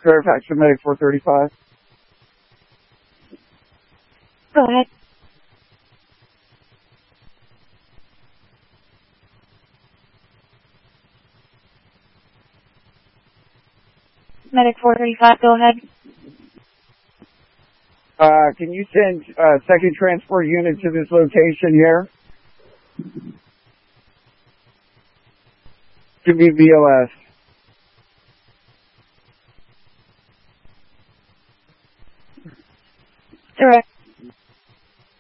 Fairfax to Medic 435. Go ahead. Medic 435, go ahead. Can you send second transport unit to this location here? To be BLS.